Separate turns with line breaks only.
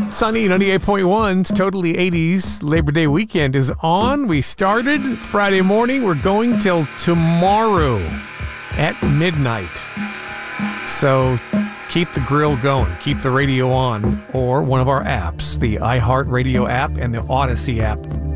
Sunny 98.1's Totally 80s. Labor Day weekend is on. We started Friday morning. We're going till tomorrow at midnight. So keep the grill going. Keep the radio on, or one of our apps, the iHeartRadio app and the Odyssey app.